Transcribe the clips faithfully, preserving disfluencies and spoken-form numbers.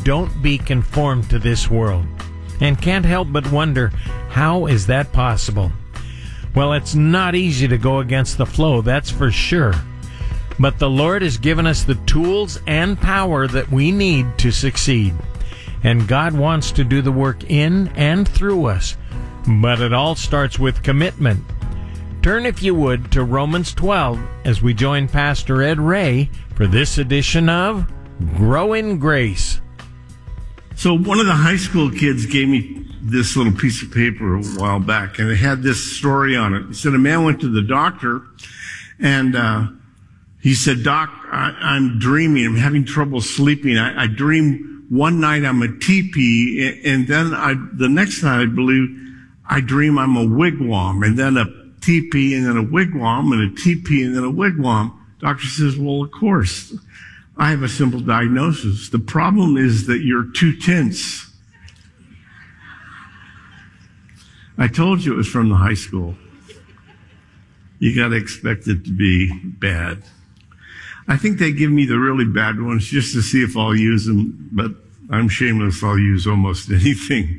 don't be conformed to this world. And can't help but wonder, how is that possible? Well, it's not easy to go against the flow, that's for sure. But the Lord has given us the tools and power that we need to succeed. And God wants to do the work in and through us. But it all starts with commitment. Turn, if you would, to Romans twelve as we join Pastor Ed Ray for this edition of Grow in Grace. So one of the high school kids gave me this little piece of paper a while back, and it had this story on it. He said a man went to the doctor, and uh, he said, Doc, I, I'm dreaming. I'm having trouble sleeping. I, I dream one night I'm a teepee, and then I, the next night, I believe, I dream I'm a wigwam, and then a teepee, and then a wigwam, and a teepee, and then a wigwam. Doctor says, well, of course. I have a simple diagnosis. The problem is that you're too tense. I told you it was from the high school. You got to expect it to be bad. I think they give me the really bad ones just to see if I'll use them, but I'm shameless. I'll use almost anything.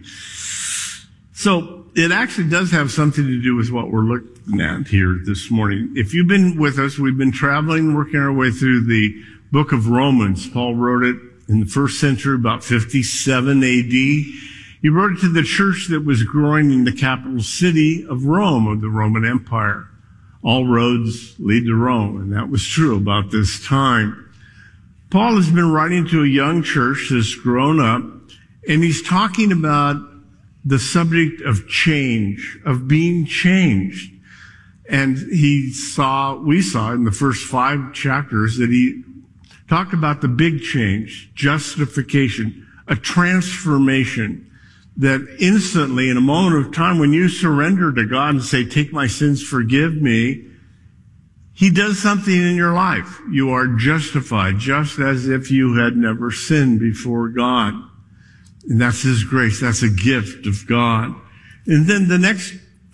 So it actually does have something to do with what we're looking at here this morning. If you've been with us, we've been traveling, working our way through the book of Romans. Paul wrote it in the first century, about fifty-seven A D. He wrote it to the church that was growing in the capital city of Rome, of the Roman Empire. All roads lead to Rome, and that was true about this time. Paul has been writing to a young church that's grown up, and he's talking about the subject of change, of being changed. And he saw, we saw in the first five chapters that he talked about the big change, justification, a transformation that instantly, in a moment of time, when you surrender to God and say, take my sins, forgive me, he does something in your life. You are justified, just as if you had never sinned before God. And that's his grace. That's a gift of God. And then the next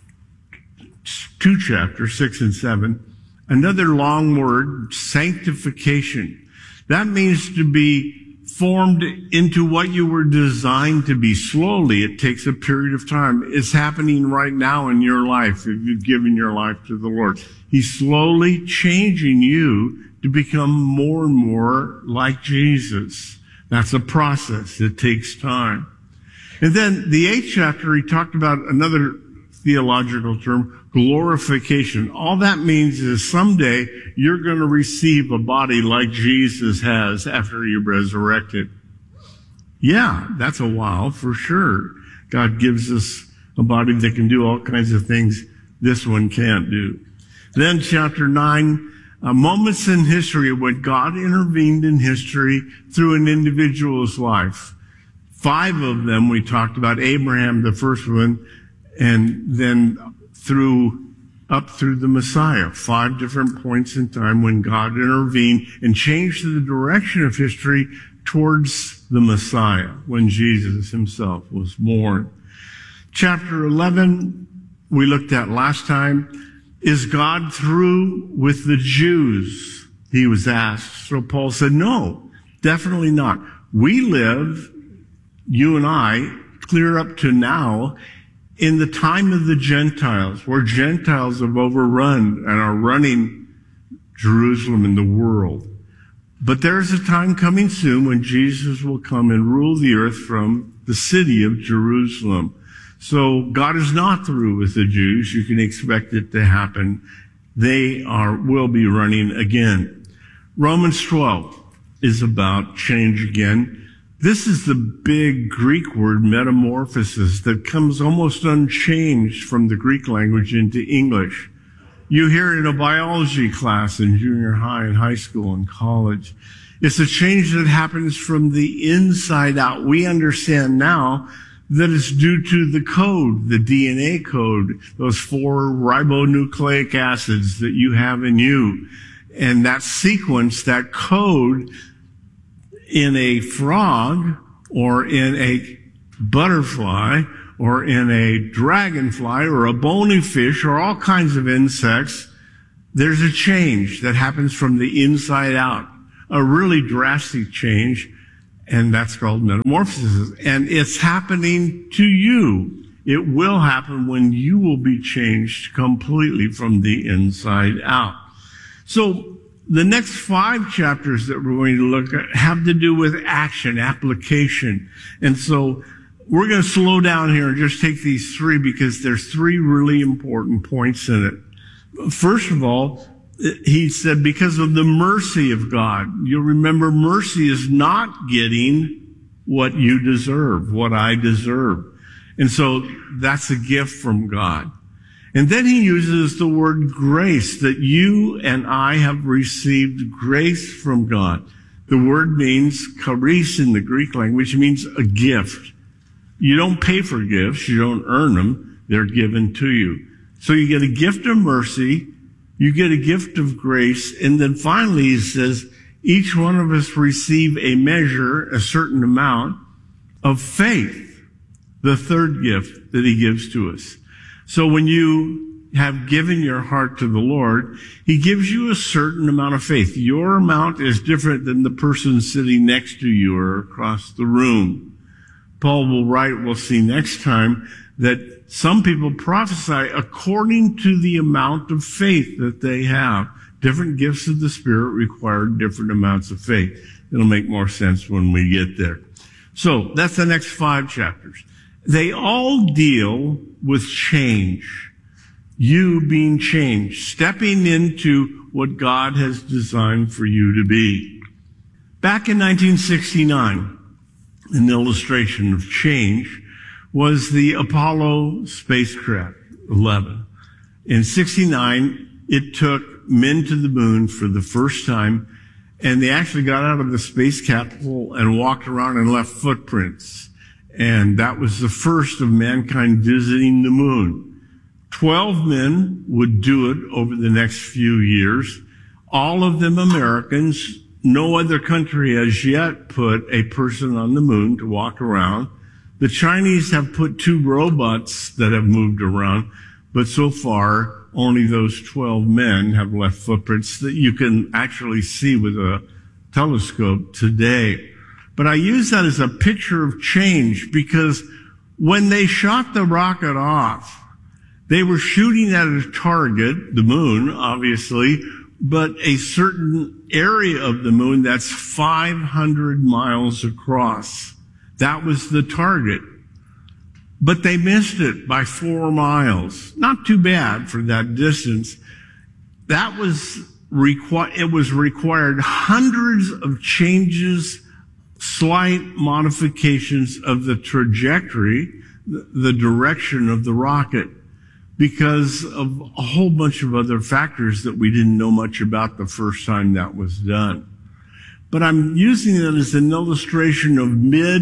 two chapters, six and seven, another long word, sanctification. That means to be formed into what you were designed to be. Slowly, it takes a period of time. It's happening right now in your life if you've given your life to the Lord. He's slowly changing you to become more and more like Jesus. That's a process. It takes time. And then the eighth chapter, he talked about another theological term, glorification. All that means is someday you're going to receive a body like Jesus has after you're resurrected. Yeah, that's a while for sure. God gives us a body that can do all kinds of things this one can't do. Then chapter nine, uh, moments in history when God intervened in history through an individual's life. Five of them we talked about, Abraham, the first one, and then through up through the Messiah. Five different points in time when God intervened and changed the direction of history towards the Messiah, when Jesus himself was born. Chapter eleven, we looked at last time. Is God through with the Jews? He was asked. So Paul said, no, definitely not. We live, you and I, clear up to now, in the time of the Gentiles, where Gentiles have overrun and are running Jerusalem and the world. But there is a time coming soon when Jesus will come and rule the earth from the city of Jerusalem. So God is not through with the Jews. You can expect it to happen. They are, will be running again. Romans twelve is about change again. This is the big Greek word, metamorphosis, that comes almost unchanged from the Greek language into English. You hear it in a biology class in junior high and high school and college. It's a change that happens from the inside out. We understand now that it's due to the code, the D N A code, those four ribonucleic acids that you have in you. And that sequence, that code in a frog or in a butterfly or in a dragonfly or a bony fish or all kinds of insects, there's a change that happens from the inside out, a really drastic change. And that's called metamorphosis. And it's happening to you. It will happen when you will be changed completely from the inside out. So the next five chapters that we're going to look at have to do with action, application. And so we're going to slow down here and just take these three because there's three really important points in it. First of all, he said, because of the mercy of God. You'll remember mercy is not getting what you deserve, what I deserve. And so that's a gift from God. And then he uses the word grace, that you and I have received grace from God. The word means charis in the Greek language, means a gift. You don't pay for gifts. You don't earn them. They're given to you. So you get a gift of mercy. You get a gift of grace. And then finally he says, each one of us receive a measure, a certain amount of faith, the third gift that he gives to us. So when you have given your heart to the Lord, he gives you a certain amount of faith. Your amount is different than the person sitting next to you or across the room. Paul will write, we'll see next time, that some people prophesy according to the amount of faith that they have. Different gifts of the Spirit require different amounts of faith. It'll make more sense when we get there. So that's the next five chapters. They all deal with change. You being changed, stepping into what God has designed for you to be. Back in nineteen sixty-nine, an illustration of change was the Apollo spacecraft eleven. In sixty-nine, it took men to the moon for the first time, and they actually got out of the space capsule and walked around and left footprints. And that was the first of mankind visiting the moon. Twelve men would do it over the next few years. All of them Americans. No other country has yet put a person on the moon to walk around. The Chinese have put two robots that have moved around, but so far only those twelve men have left footprints that you can actually see with a telescope today. But I use that as a picture of change because when they shot the rocket off, they were shooting at a target, the moon, obviously, but a certain area of the moon that's five hundred miles across. That was the target. But they missed it by four miles. Not too bad for that distance. That was required, it was required hundreds of changes, slight modifications of the trajectory, the direction of the rocket, because of a whole bunch of other factors that we didn't know much about the first time that was done. But I'm using it as an illustration of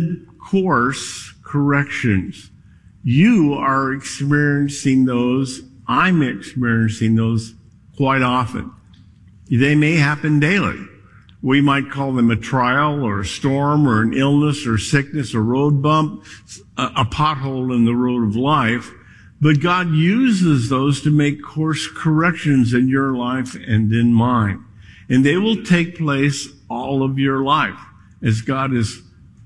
mid-course corrections. You are experiencing those. I'm experiencing those quite often. They may happen daily. We might call them a trial or a storm or an illness or sickness, a road bump, a, a pothole in the road of life. But God uses those to make course corrections in your life and in mine. And they will take place all of your life as God is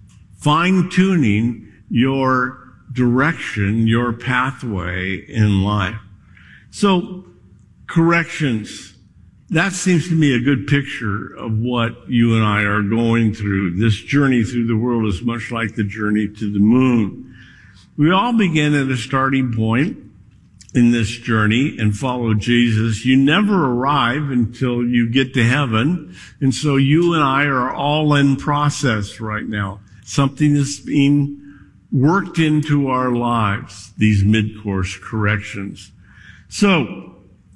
fine-tuning your direction, your pathway in life. So, corrections. That seems to me a good picture of what you and I are going through. This journey through the world is much like the journey to the moon. We all begin at a starting point in this journey and follow Jesus. You never arrive until you get to heaven. And so you and I are all in process right now. Something is being worked into our lives, these mid-course corrections. So,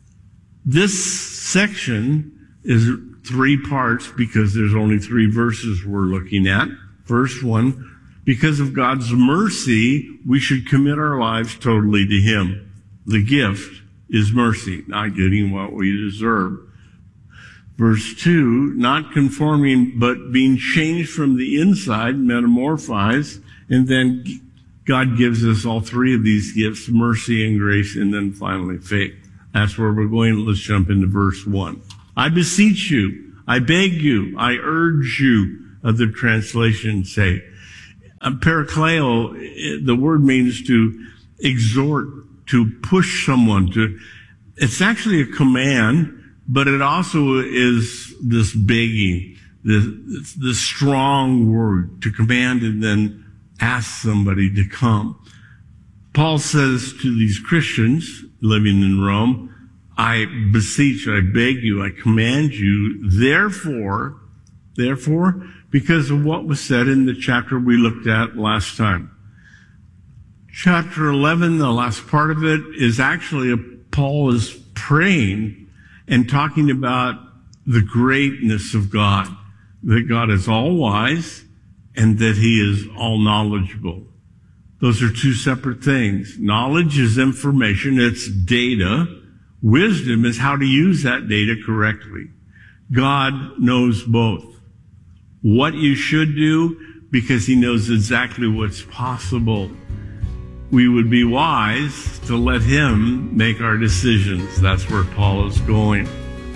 this section is three parts because there's only three verses we're looking at. First one, because of God's mercy, we should commit our lives totally to Him. The gift is mercy, not getting what we deserve. Verse two, not conforming, but being changed from the inside, metamorphized, and then God gives us all three of these gifts, mercy and grace, and then finally faith. That's where we're going. Let's jump into verse one. I beseech you, I beg you, I urge you, other translations say. Uh, parakaleo, the word means to exhort, to push someone to. It's actually a command, but it also is this begging, this, this strong word to command and then ask somebody to come. Paul says to these Christians living in Rome, I beseech, I beg you, I command you, therefore, therefore, because of what was said in the chapter we looked at last time. Chapter eleven, the last part of it, is actually a, Paul is praying and talking about the greatness of God, that God is all wise and that he is all knowledgeable. Those are two separate things. Knowledge is information, it's data. Wisdom is how to use that data correctly. God knows both. What you should do, because he knows exactly what's possible. We would be wise to let him make our decisions. That's where Paul is going.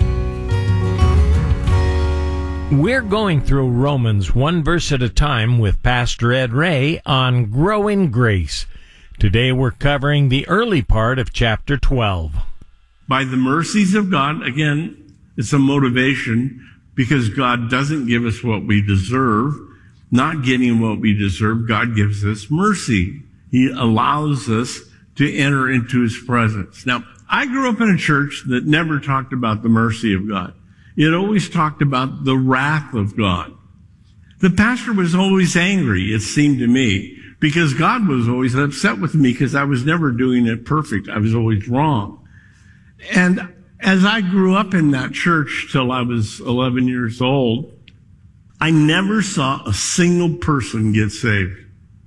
We're going through Romans one verse at a time with Pastor Ed Ray on Growing Grace. Today we're covering the early part of chapter twelve. By the mercies of God, again, it's a motivation because God doesn't give us what we deserve. Not getting what we deserve, God gives us mercy. He allows us to enter into his presence. Now, I grew up in a church that never talked about the mercy of God. It always talked about the wrath of God. The pastor was always angry, it seemed to me, because God was always upset with me because I was never doing it perfect. I was always wrong. And as I grew up in that church till I was eleven years old, I never saw a single person get saved.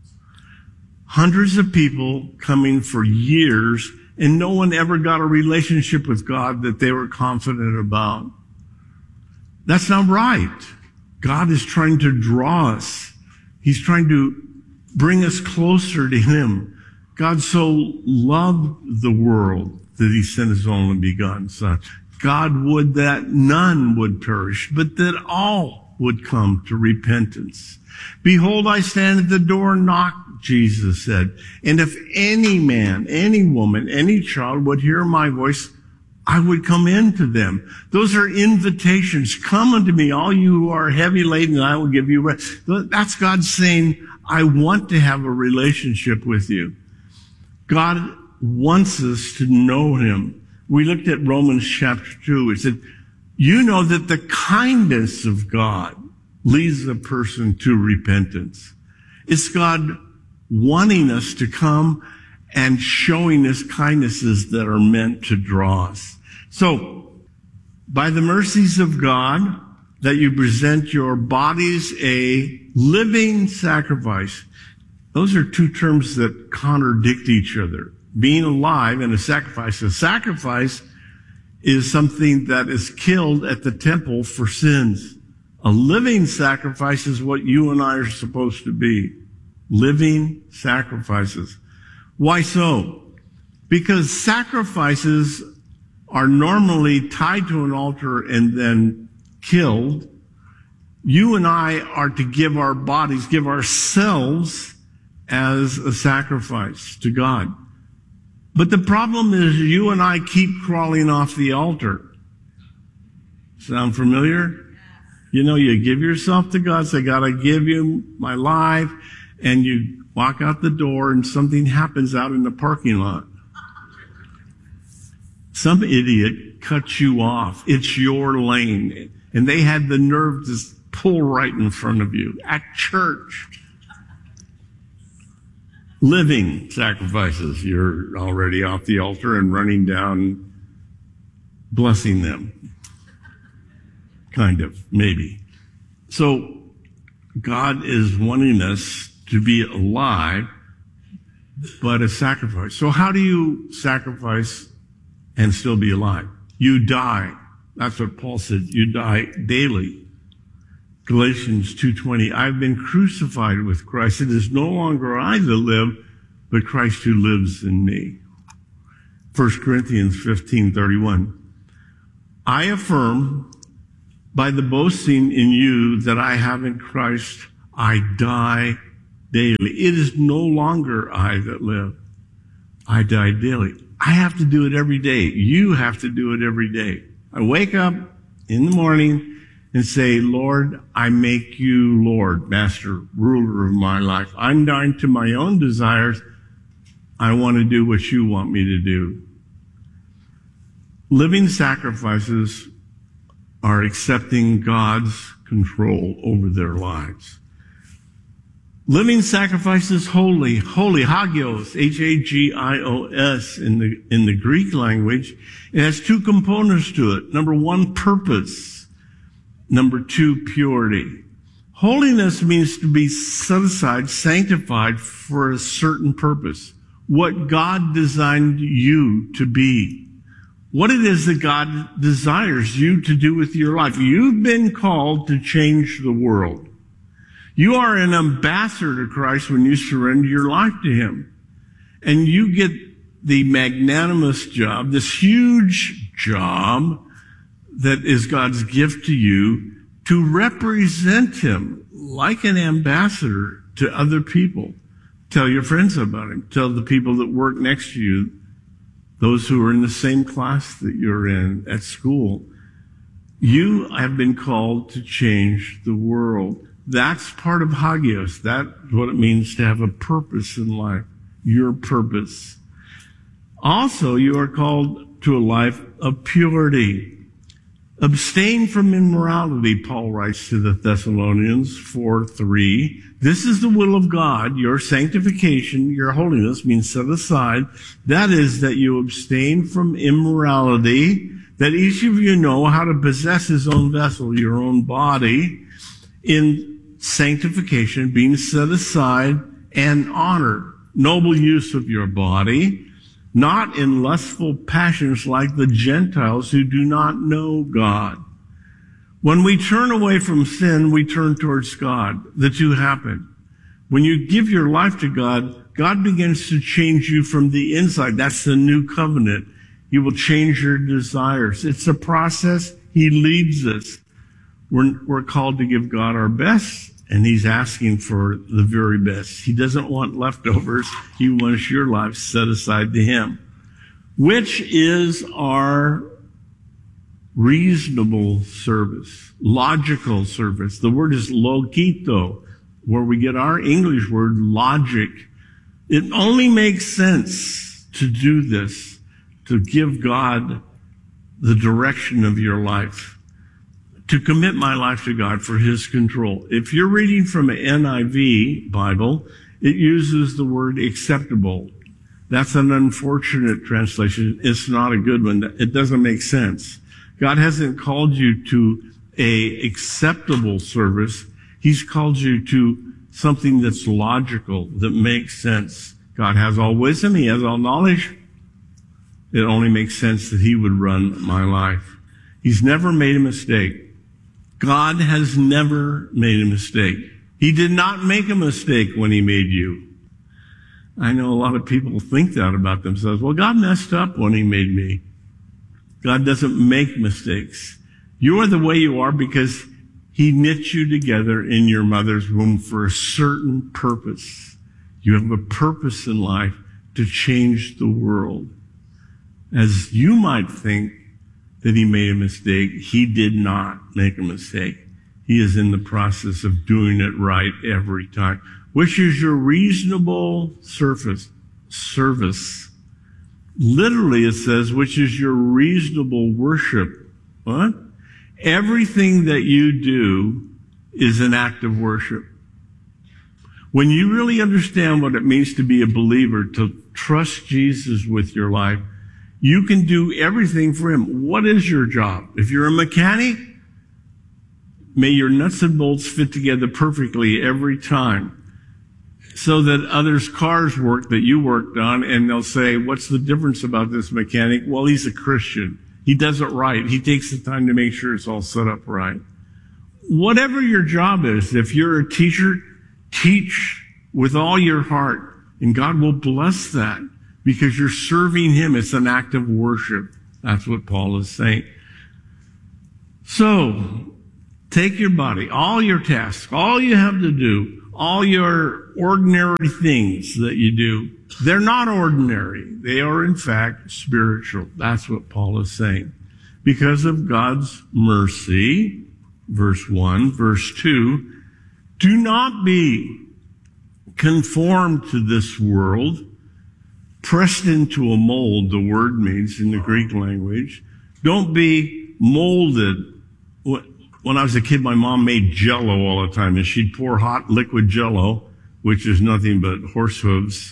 Hundreds of people coming for years, and no one ever got a relationship with God that they were confident about. That's not right. God is trying to draw us. He's trying to bring us closer to him. God so loved the world that he sent his only begotten Son. God would that none would perish, but that all would come to repentance. Behold, I stand at the door and knock, Jesus said. And if any man, any woman, any child would hear my voice, I would come into them. Those are invitations. Come unto me, all you who are heavy laden, and I will give you rest. That's God saying, I want to have a relationship with you. God wants us to know him. We looked at Romans chapter two. It said, you know that the kindness of God leads a person to repentance. It's God wanting us to come and showing us kindnesses that are meant to draw us. So, by the mercies of God, that you present your bodies a living sacrifice. Those are two terms that contradict each other. Being alive and a sacrifice. A sacrifice is something that is killed at the temple for sins. A living sacrifice is what you and I are supposed to be. Living sacrifices. Why so? Because sacrifices are normally tied to an altar and then killed. You and I are to give our bodies, give ourselves as a sacrifice to God. But the problem is you and I keep crawling off the altar. Sound familiar? You know, you give yourself to God, say, God, I give you my life, and you walk out the door and something happens out in the parking lot. Some idiot cuts you off. It's your lane. And they had the nerve to pull right in front of you at church. Living sacrifices. You're already off the altar and running down, blessing them. Kind of, maybe. So God is wanting us to be alive, but a sacrifice. So how do you sacrifice and still be alive? You die. That's what Paul said. You die daily. Galatians two twenty, I've been crucified with Christ. It is no longer I that live, but Christ who lives in me. First Corinthians fifteen thirty-one, I affirm by the boasting in you that I have in Christ, I die daily. It is no longer I that live. I die daily. I have to do it every day. You have to do it every day. I wake up in the morning and say, Lord, I make you Lord, master, ruler of my life. I'm dying to my own desires. I want to do what you want me to do. Living sacrifices are accepting God's control over their lives. Living sacrifice is holy, holy, hagios, H A G I O S in the, in the Greek language. It has two components to it. Number one, purpose. Number two, purity. Holiness means to be set aside, sanctified for a certain purpose. What God designed you to be. What it is that God desires you to do with your life. You've been called to change the world. You are an ambassador to Christ when you surrender your life to Him. And you get the magnanimous job, this huge job that is God's gift to you to represent Him like an ambassador to other people. Tell your friends about Him. Tell the people that work next to you, those who are in the same class that you're in at school. You have been called to change the world. That's part of hagios. That's what it means to have a purpose in life. Your purpose. Also, you are called to a life of purity. Abstain from immorality, Paul writes to the Thessalonians four three. This is the will of God, your sanctification, your holiness means set aside. That is that you abstain from immorality, that each of you know how to possess his own vessel, your own body, in sanctification, being set aside, and honor, noble use of your body, not in lustful passions like the Gentiles who do not know God. When we turn away from sin, we turn towards God. The two happen. When you give your life to God, God begins to change you from the inside. That's the new covenant. He will change your desires. It's a process. He leads us. We're, we're called to give God our best, and He's asking for the very best. He doesn't want leftovers. He wants your life set aside to Him, which is our reasonable service, logical service. The word is logito, where we get our English word logic. It only makes sense to do this, to give God the direction of your life, to commit my life to God for His control. If you're reading from an N I V Bible, it uses the word acceptable. That's an unfortunate translation. It's not a good one. It doesn't make sense. God hasn't called you to a acceptable service. He's called you to something that's logical, that makes sense. God has all wisdom. He has all knowledge. It only makes sense that He would run my life. He's never made a mistake. God has never made a mistake. He did not make a mistake when He made you. I know a lot of people think that about themselves. Well, God messed up when He made me. God doesn't make mistakes. You are the way you are because He knit you together in your mother's womb for a certain purpose. You have a purpose in life to change the world. As you might think that He made a mistake, He did not make a mistake. He is in the process of doing it right every time, which is your reasonable service. Service. Literally, it says, which is your reasonable worship. What? Everything that you do is an act of worship. When you really understand what it means to be a believer, to trust Jesus with your life, you can do everything for Him. What is your job? If you're a mechanic, may your nuts and bolts fit together perfectly every time, so that others' cars work that you worked on, and they'll say, what's the difference about this mechanic? Well, he's a Christian. He does it right. He takes the time to make sure it's all set up right. Whatever your job is, if you're a teacher, teach with all your heart, and God will bless that because you're serving Him. It's an act of worship. That's what Paul is saying. So, Take your body, all your tasks, all you have to do, all your ordinary things that you do, they're not ordinary. They are, in fact, spiritual. That's what Paul is saying. Because of God's mercy, verse one, verse two, do not be conformed to this world, pressed into a mold, the word means in the Greek language. Don't be molded. When I was a kid, my mom made Jell-O all the time, and she'd pour hot liquid Jell-O, which is nothing but horse hooves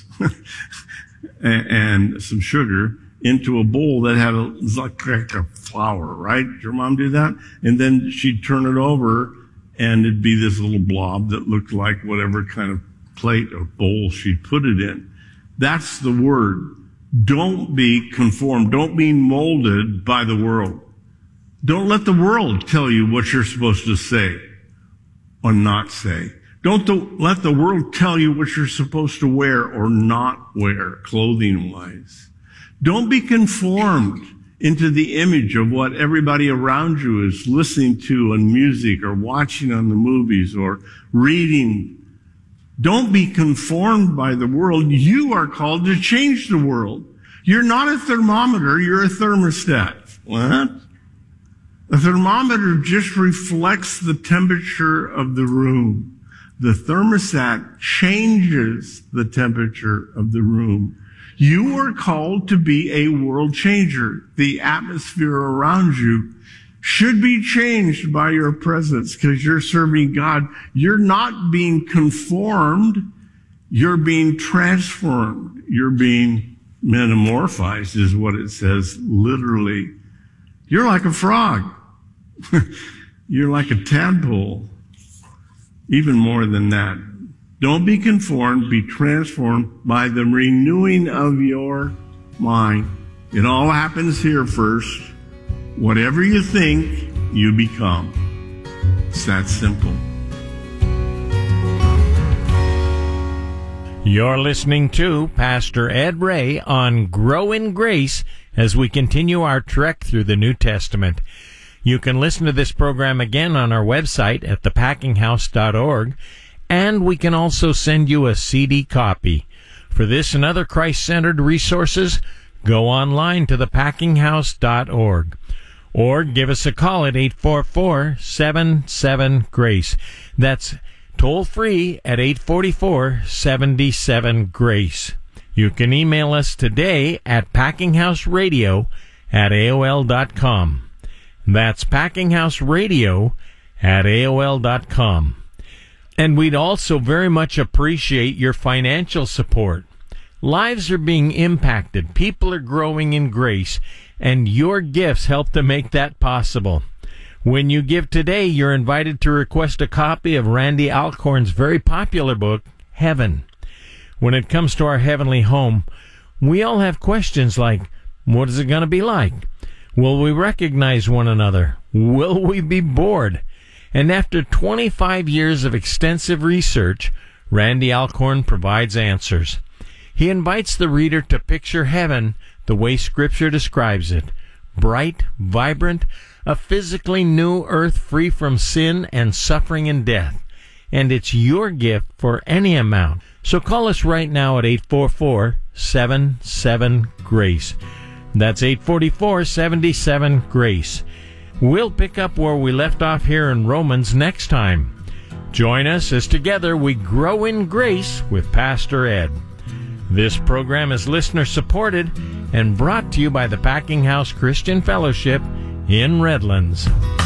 and some sugar, into a bowl that had a, like a flour, right? Did your mom do that? And then she'd turn it over, and it'd be this little blob that looked like whatever kind of plate or bowl she'd put it in. That's the word. Don't be conformed. Don't be molded by the world. Don't let the world tell you what you're supposed to say or not say. Don't the, let the world tell you what you're supposed to wear or not wear, clothing-wise. Don't be conformed into the image of what everybody around you is listening to on music or watching on the movies or reading. Don't be conformed by the world. You are called to change the world. You're not a thermometer, you're a thermostat. What? A thermometer just reflects the temperature of the room. The thermostat changes the temperature of the room. You are called to be a world changer. The atmosphere around you should be changed by your presence because you're serving God. You're not being conformed. You're being transformed. You're being metamorphized is what it says literally. You're like a frog. You're like a tadpole. Even more than that. Don't be conformed, be transformed by the renewing of your mind. It all happens here first. Whatever you think, you become. It's that simple. You're listening to Pastor Ed Ray on Grow in Grace as we continue our trek through the New Testament. You can listen to this program again on our website at the packing house dot org, and we can also send you a C D copy. For this and other Christ-centered resources, go online to the packing house dot org or give us a call at eight four four, seven seven, GRACE. That's toll-free at eight four four, seven seven, GRACE. You can email us today at packinghouseradio at A O L dot com. That's packinghouseradio at A O L dot com. And we'd also very much appreciate your financial support. Lives are being impacted. People are growing in grace, and your gifts help to make that possible. When you give today, you're invited to request a copy of Randy Alcorn's very popular book, Heaven. When it comes to our heavenly home, we all have questions like, what is it going to be like? Will we recognize one another? Will we be bored? And after twenty-five years of extensive research, Randy Alcorn provides answers. He invites the reader to picture heaven the way Scripture describes it. Bright, vibrant, a physically new earth free from sin and suffering and death. And it's your gift for any amount. So call us right now at eight four four, seven seven, GRACE. That's eight four four, seven seven, GRACE. We'll pick up where we left off here in Romans next time. Join us as together we grow in grace with Pastor Ed. This program is listener-supported and brought to you by the Packing House Christian Fellowship in Redlands.